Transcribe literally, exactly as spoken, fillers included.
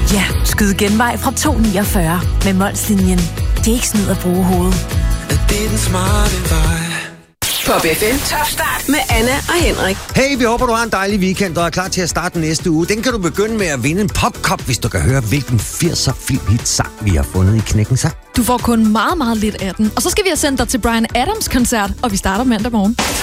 Ja, skyd genvej fra to niogfyrre med Molslinjen. Det er ikke snyd at bruge hovedet. Det er den smarte vej. Pop F M Top Start med Anna og Henrik. Hey, vi håber, du har en dejlig weekend og er klar til at starte næste uge. Den kan du begynde med at vinde en popkop, hvis du kan høre, hvilken firser filmhit-sang vi har fundet i knækken sig. Du får kun meget, meget lidt af den. Og så skal vi have sendt dig til Bryan Adams koncert, og vi starter mandag morgen.